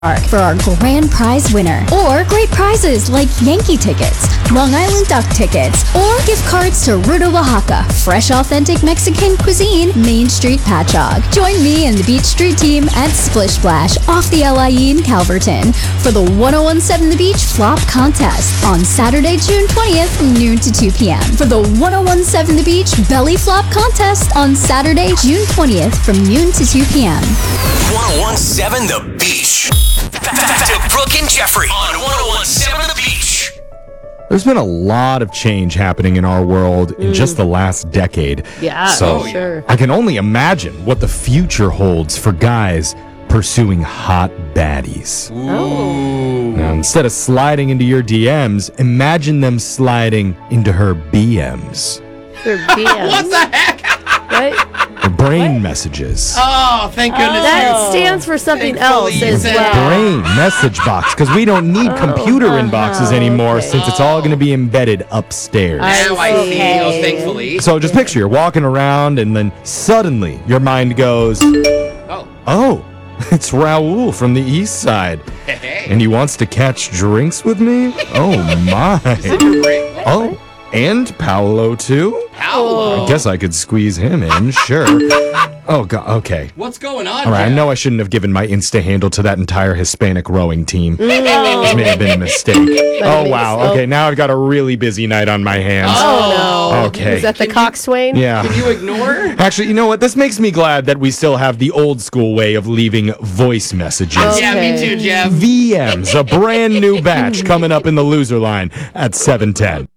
for our grand prize winner. Or great prizes like Yankee tickets, Long Island Duck tickets, or gift cards to Ruta Oaxaca, fresh authentic Mexican cuisine, Main Street Patchogue. Join me and the Beach Street team at Splish Splash off the LIE in Calverton for the 1017 The Beach Flop Contest on Saturday, June 20th, noon to 2 p.m. For the 1017 The Beach Belly Flop Contest on Saturday, June 20th from noon to 2 p.m. 1017 The Beach. Back to Brooke and Jeffrey on 1017 The Beach. There's been a lot of change happening in our world in just the last decade. Yeah, so sure. I can only imagine what the future holds for guys pursuing hot baddies. Now, instead of sliding into your DMs, imagine them sliding into her BMs. Their BMs. What the heck? Right? Her brain messages. Oh, thank goodness. That stands for something else Thankfully, as you said well. Brain message box, because we don't need computer inboxes anymore okay. since it's all going to be embedded upstairs. Now I see. Okay. Oh, thankfully. So just picture you're walking around and then suddenly your mind goes, oh, it's Raul from the east side. Hey. And he wants to catch drinks with me? Oh my. Oh, and Paolo too? Paolo. I guess I could squeeze him in, sure. Oh god, okay. What's going on? All right, I Jeff? know I shouldn't have given my Insta handle to that entire Hispanic rowing team. This may have been a mistake. Oh wow, okay, now I've got a really busy night on my hands. Oh, no. Okay. Is that the coxswain? Yeah. Can you ignore? Actually, you know what? This makes me glad that we still have the old school way of leaving voice messages. Oh. Yeah, me Okay. too, Jeff. VMs, a brand new batch coming up in the loser line at 7:10.